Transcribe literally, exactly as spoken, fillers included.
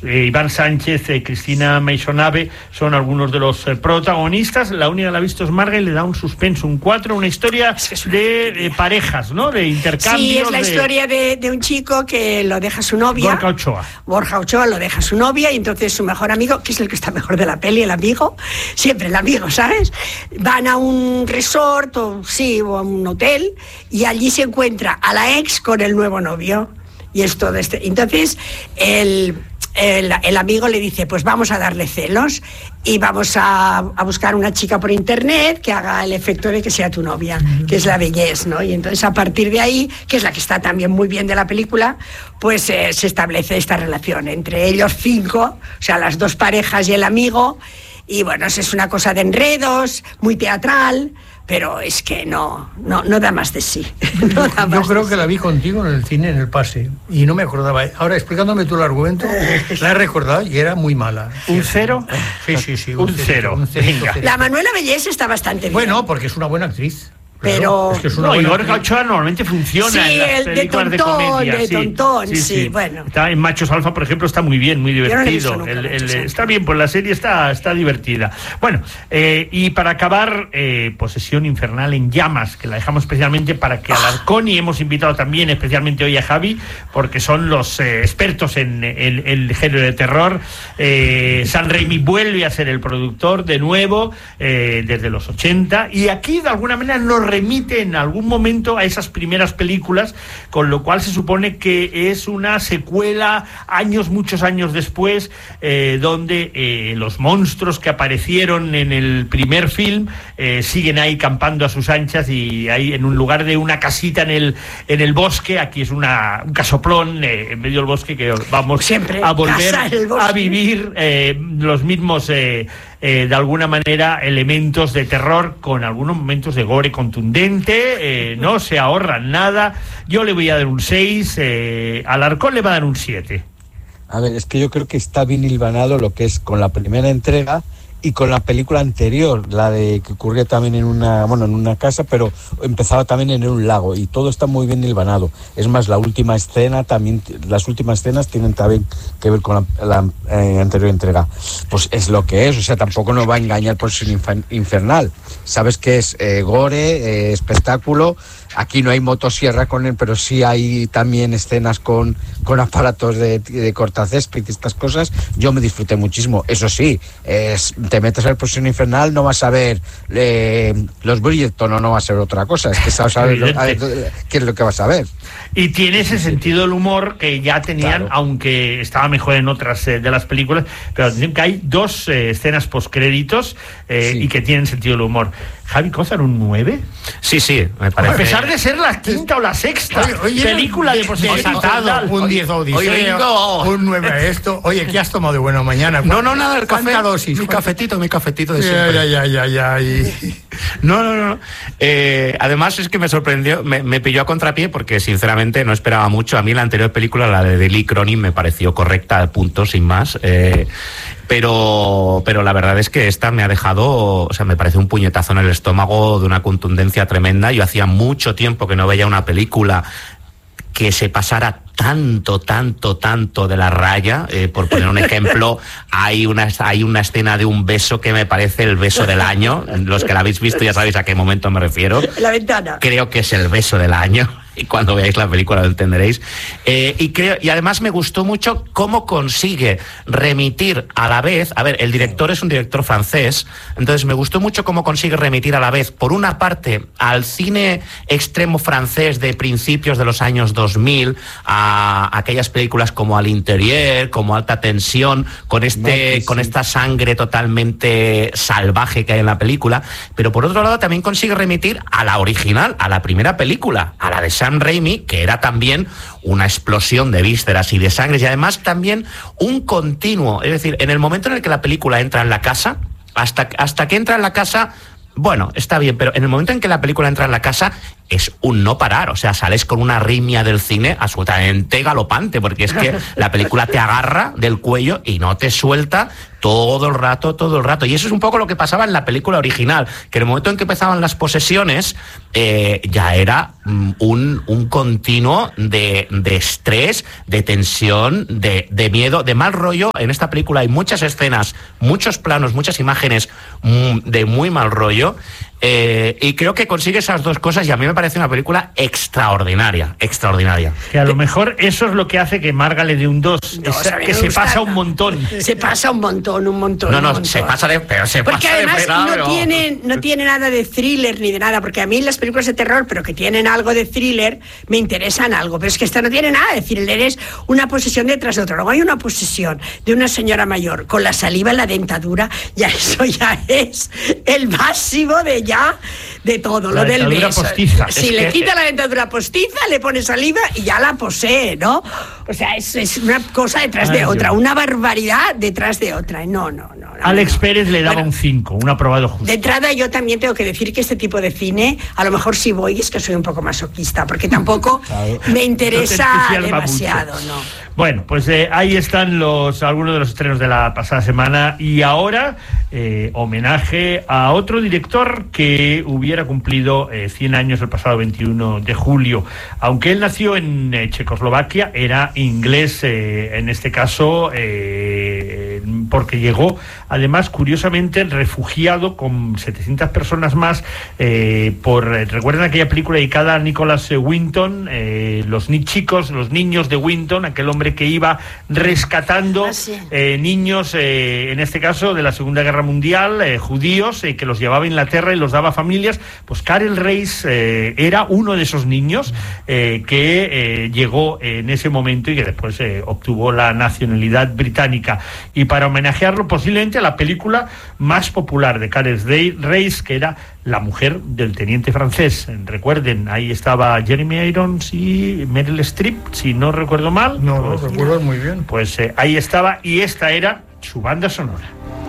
eh, Iván Sánchez, eh, Cristina Meisonave son algunos de los eh, protagonistas. La única que la ha visto es Marga y le da un suspenso, un cuatro, una historia de, de parejas, ¿no? De intercambios. Sí, es la de... historia de, de un chico que lo deja su novia. Gorka Ochoa. Borja Ochoa lo deja su novia y entonces su mejor amigo, que es el que está mejor de la peli, el amigo, siempre el amigo, ¿sabes? Van a un resort o sí, o a un hotel y allí se encuentra a la ex con el nuevo novio. Y es todo este. Entonces, el, el, el amigo le dice, pues vamos a darle celos y vamos a, a buscar una chica por internet que haga el efecto de que sea tu novia, que es la bellez, ¿no? Y entonces a partir de ahí, que es la que está también muy bien de la película, pues eh, se establece esta relación entre ellos cinco, o sea, las dos parejas y el amigo, y bueno, es una cosa de enredos, muy teatral, pero es que no, no, no da más de sí. No da más Yo creo de que sí. la vi contigo en el cine, en el pase, y no me acordaba. Ahora, explicándome tú el argumento, la he recordado y era muy mala. ¿Un cero? Sí, sí, sí. Un cero. Un cero. Venga. La Manuela Bellés está bastante bien. Bueno, porque es una buena actriz. Pero- Es que es una No, y buena Gorka actriz. Ochoa normalmente funciona Sí, en las el de películas de, tontón, comedia. de sí. tontón, sí, bueno. Está en Machos Alfa, por ejemplo, está muy bien, muy no la he divertido. visto nunca, El- el- Machos Alfa. está bien, pues la serie está, está divertida. Bueno, eh, y para acabar, eh, Posesión Infernal en Llamas, que la dejamos especialmente para que Alarcón, y hemos invitado también especialmente hoy a Javi, porque son los eh, expertos en, en- en el género de terror. Eh, San Raimi vuelve a ser el productor de nuevo, eh, desde los ochenta, y aquí de alguna manera nos remite en algún momento a esas primeras películas, con lo cual se supone que es una secuela años, muchos años después, eh, donde eh, los monstruos que aparecieron en el primer film eh, siguen ahí campando a sus anchas, y ahí en un lugar de una casita en el, en el bosque, aquí es una, un casoplón eh, en medio del bosque, que vamos Siempre, a volver casa en el bosque. a vivir eh, los mismos eh, eh, de alguna manera elementos de terror, con algunos momentos de gore contundente, eh, no se ahorran nada. Yo le voy a dar un seis, eh, Alarcón le va a dar un siete. A ver, es que yo creo que está bien hilvanado lo que es con la primera entrega y con la película anterior, la de que ocurría también en una, bueno, en una casa, pero empezaba también en un lago, y todo está muy bien hilvanado. Es más, la última escena también, las últimas escenas tienen también que ver con la, la eh, anterior entrega. Pues es lo que es, o sea, tampoco nos va a engañar por ser infa- infernal. Sabes que es eh, gore, eh, espectáculo. Aquí no hay motosierra con él, pero sí hay también escenas con, con aparatos de, de cortacésped y estas cosas. Yo me disfruté muchísimo. Eso sí, es, te metes al Posesión Infernal, no vas a ver eh, los Bridgerton, o no va a ser otra cosa. Es que sabes a ver, lo- a ver qué es lo que vas a ver. Y tiene ese sentido del humor que ya tenían, Claro. aunque estaba mejor en otras eh, de las películas, pero atención que hay dos eh, escenas postcréditos eh, Sí. y que tienen sentido del humor. Javi Cózar, ¿un nueve? Sí, sí, me A parece. pesar de ser la quinta o la sexta Oye, oye, película de, de- Posesión de- Infernal. un diez a Odisea, Oye, Ringo. un nueve a esto. Oye, ¿qué has tomado de buena mañana? No, no, nada, el café. ¿Cuánta dosis? Mi ¿Cuánta- cafetito, mi cafetito de Ya, siempre. ya, ya, ya, ya. y- No, no, no. Eh, además es que me sorprendió, me, me pilló a contrapié porque sinceramente no esperaba mucho. A mí la anterior película, la de Lee Cronin, me pareció correcta al punto, sin más. Eh, pero, pero la verdad es que esta me ha dejado, o sea, me parece un puñetazo en el estómago de una contundencia tremenda. Yo hacía mucho tiempo que no veía una película que se pasara tanto, tanto, tanto de la raya. Eh, por poner un ejemplo, hay una, hay una escena de un beso que me parece el beso del año. Los que la habéis visto ya sabéis a qué momento me refiero. La ventana. Creo que es el beso del año, y cuando veáis la película lo entenderéis. Eh, y creo, y además me gustó mucho cómo consigue remitir a la vez, a ver, el director es un director francés, entonces me gustó mucho cómo consigue remitir a la vez, por una parte, al cine extremo francés de principios de los años dos mil, a aquellas películas como Al Interieur, como Alta Tensión, con este, Sí. con esta sangre totalmente salvaje que hay en la película, pero por otro lado también consigue remitir a la original, a la primera película, a la de Sam Raimi, que era también una explosión de vísceras y de sangre, y además también un continuo, es decir, en el momento en el que la película entra en la casa, hasta, hasta que entra en la casa, bueno, está bien, pero en el momento en que la película entra en la casa, es un no parar, o sea, sales con una arritmia del cine absolutamente galopante, porque es que la película te agarra del cuello y no te suelta todo el rato, todo el rato. Y eso es un poco lo que pasaba en la película original, que en el momento en que empezaban las posesiones, eh, ya era mm, un, un continuo de, de estrés, de tensión, de, de miedo, de mal rollo. En esta película hay muchas escenas, muchos planos, muchas imágenes mm, de muy mal rollo. Eh, y creo que consigue esas dos cosas y a mí me parece una película extraordinaria, extraordinaria. Que a lo mejor eso es lo que hace que Marga le dé un dos, No, es o sea, que se gusta. pasa un montón. Se pasa un montón, un montón. No, un no, montón. se pasa de... Pero se Porque pasa además de pena, no, pero... tiene, no tiene nada de thriller ni de nada, porque a mí las películas de terror, pero que tienen algo de thriller, me interesan algo, pero es que esta no tiene nada de thriller, es una posesión detrás de otra. Luego hay una posesión de una señora mayor con la saliva en la dentadura, ya eso ya es el máximo de ya... de todo, La lo del dentadura beso. postiza. Si Es le que- quita la dentadura postiza, le pone saliva y ya la posee, ¿no? O sea, es, es una cosa detrás Ay, de otra, Dios. una barbaridad detrás de otra. No, no, no. no Alex no. Pérez le daba Bueno, un cinco, un aprobado justo. de entrada yo también tengo que decir que este tipo de cine, a lo mejor si voy es que soy un poco masoquista, porque tampoco Claro. me interesa No te entusiasma demasiado, mucho. ¿no? Bueno, pues eh, ahí están los algunos de los estrenos de la pasada semana y ahora eh, homenaje a otro director que hubiera cumplido eh, cien años el pasado veintiuno de julio. Aunque él nació en eh, Checoslovaquia, era inglés eh, en este caso eh, porque llegó además curiosamente refugiado con setecientas personas más eh, por, eh, ¿recuerdan aquella película dedicada a Nicholas eh, Winton? Eh, los ni chicos, los niños de Winton, aquel hombre que iba rescatando Ah, sí. eh, niños, eh, en este caso de la Segunda Guerra Mundial, eh, judíos, eh, que los llevaba a Inglaterra y los daba a familias. Pues Karel Reis eh, era uno de esos niños eh, que eh, llegó en ese momento y que después eh, obtuvo la nacionalidad británica. Y para homenajearlo, posiblemente la película más popular de Karel Reis, que era La mujer del teniente francés. Recuerden, ahí estaba Jeremy Irons y Meryl Streep, si no recuerdo mal. No, Pues- lo recuerdo muy bien. pues eh, ahí estaba y esta era su banda sonora.